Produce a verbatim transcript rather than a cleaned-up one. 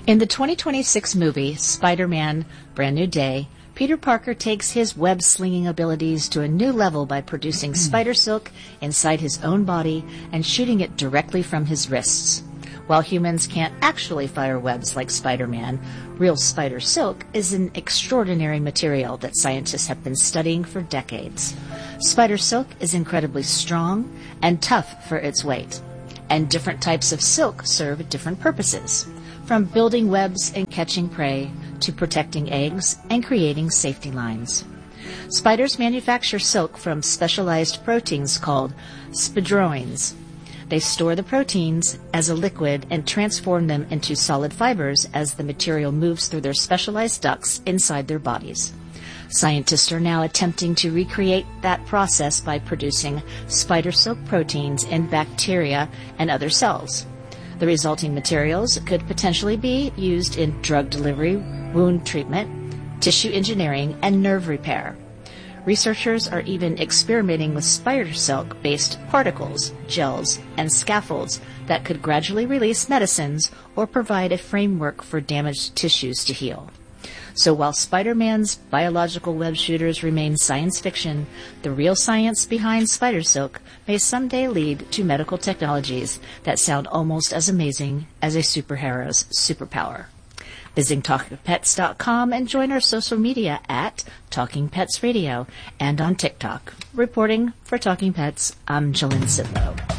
In the twenty twenty-six movie Spider-Man Brand New Day, Peter Parker takes his web-slinging abilities to a new level by producing spider silk inside his own body and shooting it directly from his wrists. While humans can't actually fire webs like Spider-Man, real spider silk is an extraordinary material that scientists have been studying for decades. Spider silk is incredibly strong and tough for its weight, and different types of silk serve different purposes, from building webs and catching prey to protecting eggs and creating safety lines. Spiders manufacture silk from specialized proteins called spidroins. They store the proteins as a liquid and transform them into solid fibers as the material moves through their specialized ducts inside their bodies. Scientists are now attempting to recreate that process by producing spider silk proteins in bacteria and other cells. The resulting materials could potentially be used in drug delivery, wound treatment, tissue engineering, and nerve repair. Researchers are even experimenting with spider silk-based particles, gels, and scaffolds that could gradually release medicines or provide a framework for damaged tissues to heal. So while Spider-Man's biological web shooters remain science fiction, the real science behind spider silk may someday lead to medical technologies that sound almost as amazing as a superhero's superpower. Visit talking pets dot com and join our social media at Talking Pets Radio and on TikTok. Reporting for Talking Pets, I'm Jillian Sidlow.